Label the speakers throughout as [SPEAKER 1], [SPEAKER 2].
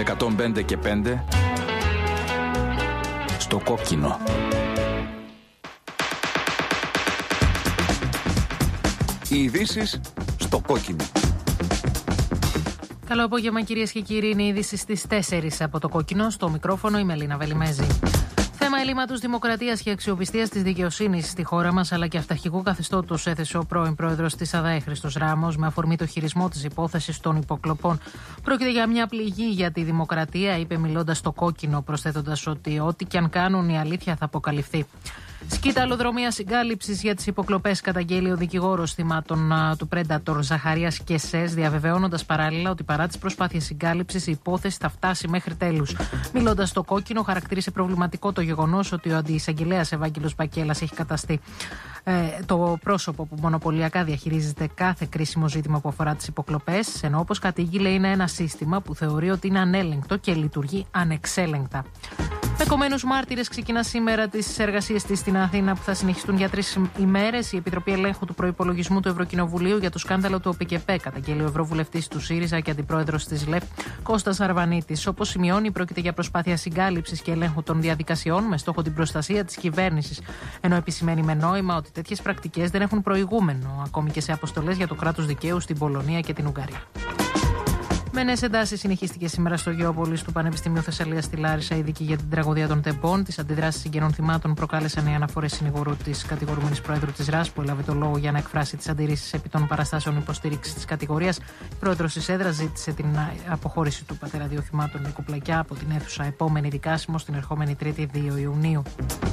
[SPEAKER 1] 105 και 5 στο κόκκινο. Οι ειδήσεις στο κόκκινο.
[SPEAKER 2] Καλό απόγευμα, κυρίες και κύριοι. Είναι η είδηση στις 4 από το κόκκινο. Στο μικρόφωνο η Μελίνα Βελιμέζη. Θέμα ελλείμματος δημοκρατίας και αξιοπιστίας της δικαιοσύνης στη χώρα μας, αλλά και αυταρχικού καθεστώτος, έθεσε ο πρώην πρόεδρος της ΑΔΑΕ, Χρήστος Ράμος, με αφορμή το χειρισμό της υπόθεσης των υποκλοπών. Πρόκειται για μια πληγή για τη δημοκρατία, είπε μιλώντας στο κόκκινο, προσθέτοντας ότι ό,τι και αν κάνουν, η αλήθεια θα αποκαλυφθεί. Σκήταλο δρομία συγκάλυψης για τις υποκλοπές, καταγγέλει ο δικηγόρος θυμάτων του Predator Ζαχαρίας Κεσές, διαβεβαιώνοντας παράλληλα ότι παρά τις προσπάθειες συγκάλυψης η υπόθεση θα φτάσει μέχρι τέλους. Μιλώντας στο κόκκινο, χαρακτήρισε προβληματικό το γεγονός ότι ο αντιεισαγγελέας Ευάγγελος Μπακέλας έχει καταστεί το πρόσωπο που μονοπωλιακά διαχειρίζεται κάθε κρίσιμο ζήτημα που αφορά τις υποκλοπές, ενώ όπως κατήγγειλε είναι ένα σύστημα που θεωρεί ότι είναι ανέλεγκτο και λειτουργεί ανεξέλεγκτα. Με κομμένους μάρτυρες ξεκινά σήμερα τις εργασίες της στην Αθήνα, που θα συνεχιστούν για 3 ημέρες. Η Επιτροπή Ελέγχου του Προϋπολογισμού του Ευρωκοινοβουλίου για το σκάνδαλο του ΟΠΚΠ, καταγγέλει ο Ευρωβουλευτής του ΣΥΡΙΖΑ και αντιπρόεδρος της ΛΕΦ, Κώστας Αρβανίτης. Όπως σημειώνει, πρόκειται για προσπάθεια συγκάλυψης και ελέγχου των διαδικασιών με στόχο την προστασία της κυβέρνησης. Ενώ επισημαίνει με νόημα ότι τέτοιες πρακτικές δεν έχουν προηγούμενο, ακόμη και σε αποστολές για το κράτος δικαίου στην Πολωνία και την Ουγγαρία. Με νέες εντάσεις συνεχίστηκε σήμερα στο Γεώπολης του Πανεπιστημίου Θεσσαλίας στη Λάρισα η δίκη για την τραγωδία των Τεμπών. Τις αντιδράσεις συγγενών θυμάτων προκάλεσαν οι αναφορές συνηγορού της κατηγορούμενης πρόεδρου της ΡΑΣ, που έλαβε το λόγο για να εκφράσει τις αντιρρήσεις επί των παραστάσεων υποστήριξης της κατηγορίας. Η πρόεδρος της έδρας ζήτησε την αποχώρηση του πατέρα 2 θυμάτων Νίκου Πλακιά από την αίθουσα επόμενη δικάσιμο την ερχόμενη Τρίτη 2 Ιουνίου.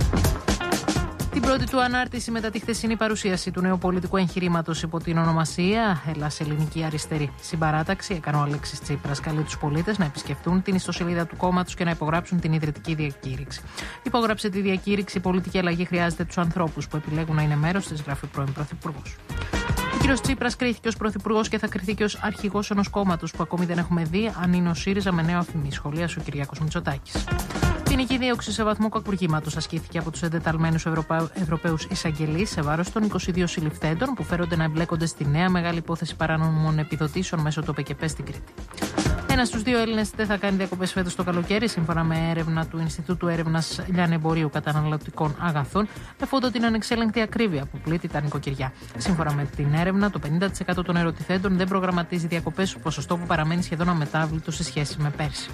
[SPEAKER 2] Την πρώτη του ανάρτηση μετά τη χθεσινή παρουσίαση του νέου πολιτικού εγχειρήματος υπό την ονομασία Ελλάς Ελληνική Αριστερή Συμπαράταξη, έκανε ο Αλέξης Τσίπρας. Καλεί τους πολίτες να επισκεφτούν την ιστοσελίδα του κόμματος και να υπογράψουν την ιδρυτική διακήρυξη. Υπόγραψε τη διακήρυξη. Η πολιτική αλλαγή χρειάζεται τους ανθρώπους που επιλέγουν να είναι μέρος της, γράφει πρώην πρωθυπουργός. Ο κ. Τσίπρας κρίθηκε ως πρωθυπουργός και θα κριθεί και ως αρχηγός ενός κόμματος που ακόμη δεν έχουμε δει αν είναι ο ΣΥΡΙΖΑ με νέο αφημί, σχολίασε ο Κυριάκος Μητσοτάκης. Ποινική δίωξη σε βαθμό κακουργήματος ασκήθηκε από τους εντεταλμένους Ευρωπαίους εισαγγελείς σε βάρος των 22 συλληφθέντων που φέρονται να εμπλέκονται στη νέα μεγάλη υπόθεση παράνομων επιδοτήσεων μέσω του ΟΠΚΠ στην Κρήτη. Ένας στους 2 Έλληνες δεν θα κάνει διακοπές φέτος το καλοκαίρι, σύμφωνα με έρευνα του Ινστιτούτου Έρευνας Λιανεμπορίου Καταναλωτικών Αγαθών, με φόντο την ανεξέλεγκτη ακρίβεια που πλήττει τα νοικοκυριά. Σύμφωνα με την έρευνα, το 50% των ερωτηθέντων δεν προγραμματίζει διακοπές, ποσοστό που παραμένει σχεδόν αμετάβλητο σε σχέση με πέρσι.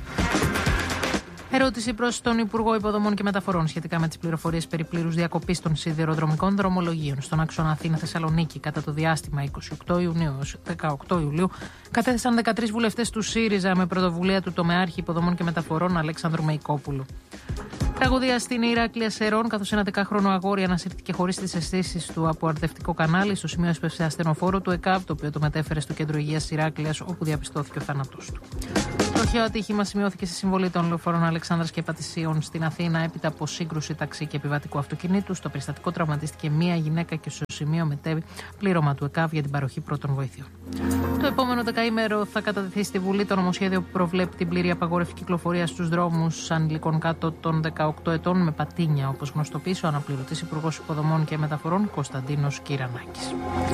[SPEAKER 2] Ερώτηση προς τον Υπουργό Υποδομών και Μεταφορών σχετικά με τις πληροφορίες περί πλήρους διακοπής των σιδηροδρομικών δρομολογίων στον άξονα Αθήνα-Θεσσαλονίκη κατά το διάστημα 28 Ιουνίου έως 18 Ιουλίου, κατέθεσαν 13 βουλευτές του ΣΥΡΙΖΑ με πρωτοβουλία του τομεάρχη Υποδομών και Μεταφορών Αλέξανδρου Μεϊκόπουλου. Τραγωδία στην Ηράκλεια Σερών, καθώς ένα 10χρονο αγόρι ανασύρθηκε χωρίς τις αισθήσεις του από αρδευτικό κανάλι. Στο σημείο έσπευσε ασθενοφόρο του ΕΚΑΒ, το οποίο το μετέφερε στο κέντρο υγείας Ηράκλειας, όπου διαπιστώθηκε ο θάνατός του. Τροχαίο ατύχημα σημειώθηκε στη συμβολή των λεωφορών Αλεξάνδρας και Πατησίων στην Αθήνα, έπειτα από σύγκρουση ταξί και επιβατικού αυτοκινήτου. Στο περιστατικό τραυματίστηκε μία γυναίκα και στο σημείο μετέβη πλήρωμα του ΕΚΑΒ για την παροχή πρώτων βοηθειών. Το επόμενο δεκαήμερο θα κατατεθεί στη Βουλή το νομοσχέδιο που προβλέπει την πλήρη απαγόρευση κυκλοφορίας στους δρόμους ανηλικών κάτω των 18 ετών με πατίνια, όπως γνωστοποίησε ο αναπληρωτής Υπουργός Υποδομών και Μεταφορών Κωνσταντίνος Κυρανάκης.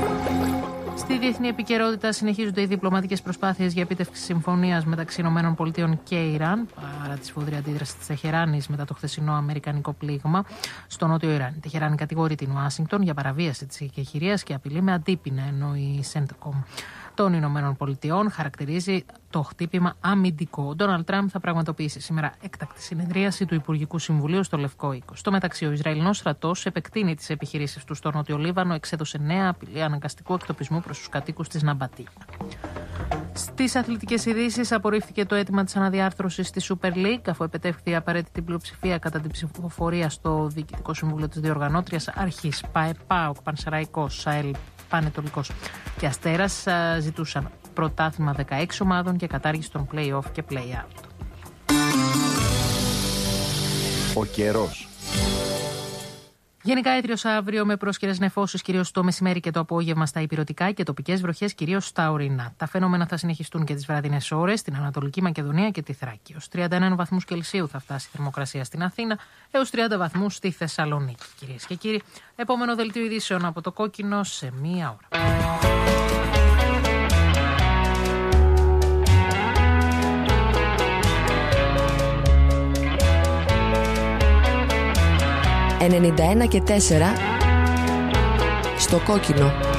[SPEAKER 2] Στη διεθνή επικαιρότητα συνεχίζονται οι διπλωματικές προσπάθειες για επίτευξη συμφωνίας μεταξύ ΗΠΑ και Ιράν, παρά τη σφοδρή αντίδραση της Τεχεράνης μετά το χθεσινό αμερικανικό πλήγμα στο νότιο Ιράν. Η Τεχεράνη κατηγορεί την Ουάσιγκτον για παραβίαση της εκεχηρίας και απειλεί με αντίπεινα, ενώ η Σέντκομ των Ηνωμένων Πολιτειών χαρακτηρίζει το χτύπημα αμυντικό. Ο Ντόναλντ Τραμπ θα πραγματοποιήσει σήμερα έκτακτη συνεδρίαση του Υπουργικού Συμβουλίου στο Λευκό Οίκο. Στο μεταξύ, ο Ισραηλινός στρατός επεκτείνει τις επιχειρήσεις του στο Νότιο Λίβανο, εξέδωσε νέα απειλή αναγκαστικού εκτοπισμού προς τους κατοίκους της Ναμπατία. Στις αθλητικές ειδήσεις, απορρίφθηκε το αίτημα της αναδιάρθρωσης της Super League, αφού επετεύχθη η απαραίτητη πλειοψηφία κατά την ψηφοφορία στο Διοικητικό Συμβούλιο της Διοργανώτριας Αρχής. ΠΑΕΠΑΟΚ, Πανσεραϊκός, ΣΑΕΛ, Πανετολικός και Αστέρας ζητούσαν πρωτάθλημα 16 ομάδων και κατάργηση των play-off και play-out.
[SPEAKER 1] Ο καιρός.
[SPEAKER 2] Γενικά έθριος αύριο με πρόσκαιρες νεφώσεις κυρίως το μεσημέρι και το απόγευμα στα ηπειρωτικά και τοπικές βροχές κυρίως στα ορεινά. Τα φαινόμενα θα συνεχιστούν και τις βραδινές ώρες στην Ανατολική Μακεδονία και τη Θράκη. Ως 31 βαθμούς Κελσίου θα φτάσει η θερμοκρασία στην Αθήνα, έως 30 βαθμούς στη Θεσσαλονίκη. Κυρίες και κύριοι, επόμενο δελτίο ειδήσεων από το Κόκκινο σε μία ώρα.
[SPEAKER 3] 91 και 4 στο κόκκινο.